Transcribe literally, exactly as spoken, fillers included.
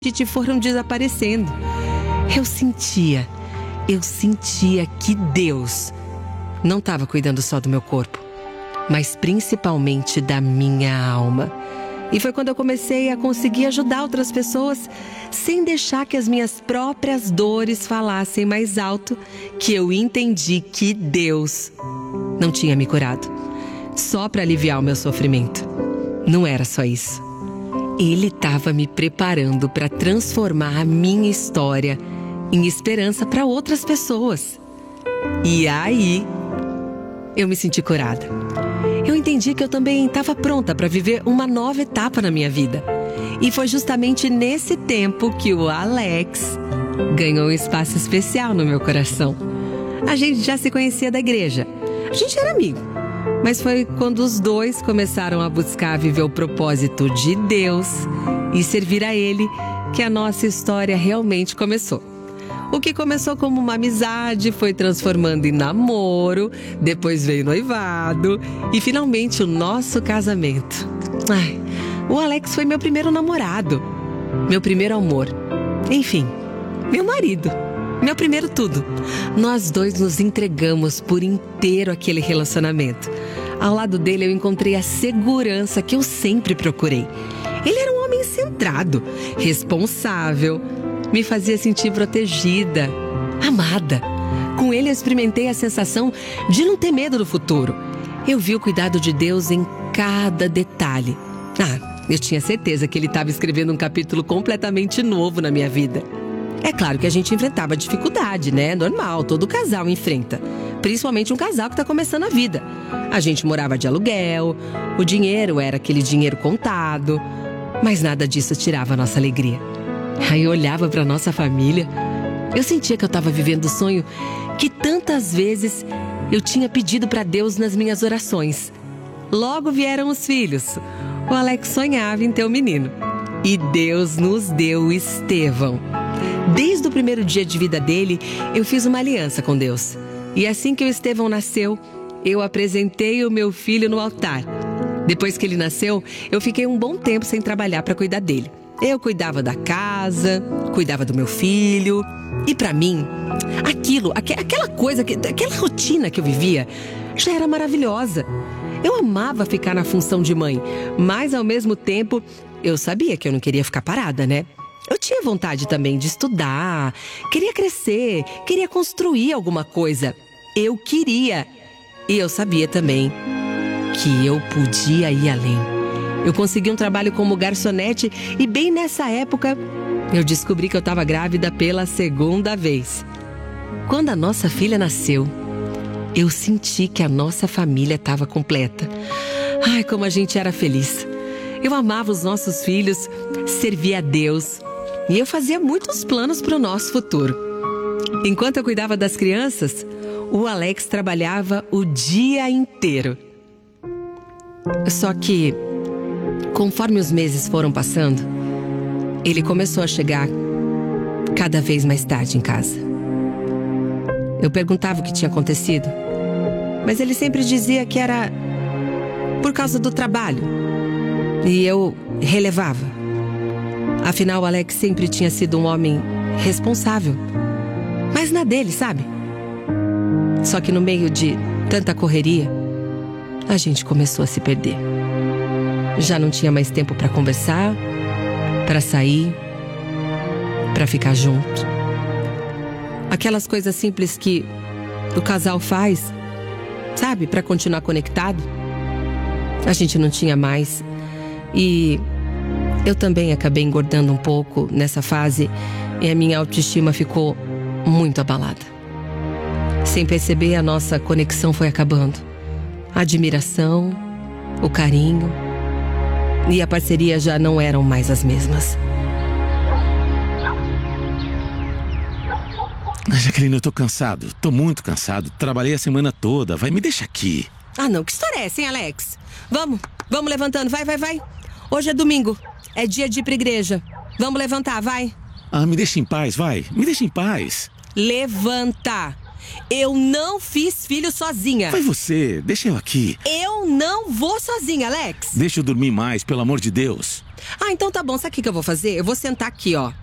te foram desaparecendo. Eu sentia, eu sentia que Deus não estava cuidando só do meu corpo, mas principalmente da minha alma. E foi quando eu comecei a conseguir ajudar outras pessoas sem deixar que as minhas próprias dores falassem mais alto, que eu entendi que Deus não tinha me curado só para aliviar o meu sofrimento. Não era só isso. Ele estava me preparando para transformar a minha história em esperança para outras pessoas. E aí, eu me senti curada. Eu entendi que eu também estava pronta para viver uma nova etapa na minha vida. E foi justamente nesse tempo que o Alex ganhou um espaço especial no meu coração. A gente já se conhecia da igreja. A gente era amigo. Mas foi quando os dois começaram a buscar viver o propósito de Deus e servir a Ele que a nossa história realmente começou. O que começou como uma amizade foi transformando em namoro, depois veio noivado e finalmente o nosso casamento. Ai, o Alex foi meu primeiro namorado, meu primeiro amor, enfim, meu marido, meu primeiro tudo. Nós dois nos entregamos por inteiro àquele relacionamento. Ao lado dele eu encontrei a segurança que eu sempre procurei. Ele era um homem centrado, responsável, me fazia sentir protegida, amada. Com ele eu experimentei a sensação de não ter medo do futuro. Eu vi o cuidado de Deus em cada detalhe. Ah, eu tinha certeza que ele estava escrevendo um capítulo completamente novo na minha vida. É claro que a gente enfrentava dificuldade, né? Normal, todo casal enfrenta. Principalmente um casal que está começando a vida. A gente morava de aluguel, o dinheiro era aquele dinheiro contado, mas nada disso tirava a nossa alegria. Aí eu olhava para nossa família, eu sentia que eu estava vivendo o sonho que tantas vezes eu tinha pedido para Deus nas minhas orações. Logo vieram os filhos. O Alex sonhava em ter um menino. E Deus nos deu o Estevão. Desde o primeiro dia de vida dele, eu fiz uma aliança com Deus. E assim que o Estevão nasceu, eu apresentei o meu filho no altar. Depois que ele nasceu, eu fiquei um bom tempo sem trabalhar para cuidar dele. Eu cuidava da casa, cuidava do meu filho. E para mim, aquilo, aqu- aquela coisa, aquela rotina que eu vivia, já era maravilhosa. Eu amava ficar na função de mãe, mas ao mesmo tempo, eu sabia que eu não queria ficar parada, né? Eu tinha vontade também de estudar, queria crescer, queria construir alguma coisa. Eu queria. E eu sabia também que eu podia ir além. Eu consegui um trabalho como garçonete e bem nessa época eu descobri que eu estava grávida pela segunda vez. Quando a nossa filha nasceu, eu senti que a nossa família estava completa. Ai, como a gente era feliz. Eu amava os nossos filhos, servia a Deus e eu fazia muitos planos para o nosso futuro. Enquanto eu cuidava das crianças, o Alex trabalhava o dia inteiro. Só que, conforme os meses foram passando, ele começou a chegar cada vez mais tarde em casa. Eu perguntava o que tinha acontecido, mas ele sempre dizia que era por causa do trabalho. E eu relevava. Afinal, o Alex sempre tinha sido um homem responsável, mas na dele, sabe? Só que no meio de tanta correria, a gente começou a se perder. Já não tinha mais tempo para conversar, para sair, para ficar junto. Aquelas coisas simples que o casal faz, sabe? Para continuar conectado. A gente não tinha mais. E eu também acabei engordando um pouco nessa fase e a minha autoestima ficou muito abalada. Sem perceber, a nossa conexão foi acabando. A admiração, o carinho e a parceria já não eram mais as mesmas. Jaqueline, eu tô cansado, tô muito cansado. Trabalhei a semana toda, vai, me deixa aqui. Ah não, que história é essa, hein, Alex? Vamos, vamos levantando, vai, vai, vai. Hoje é domingo, é dia de ir pra igreja. Vamos levantar, vai. Ah, me deixa em paz, vai, me deixa em paz. Levanta. Eu não fiz filho sozinha. Vai você, deixa eu aqui. Eu não vou sozinha, Alex. Deixa eu dormir mais, pelo amor de Deus. Ah, então tá bom. Sabe o que que eu vou fazer? Eu vou sentar aqui, ó.